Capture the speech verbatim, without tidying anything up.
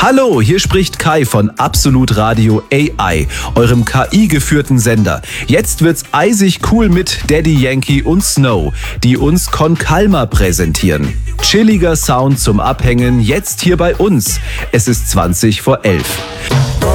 Hallo, hier spricht Kai von Absolut Radio A I, eurem K I-geführten Sender. Jetzt wird's eisig cool mit Daddy Yankee und Snow, die uns Con Calma präsentieren. Chilliger Sound zum Abhängen, jetzt hier bei uns. Es ist zwanzig vor elf.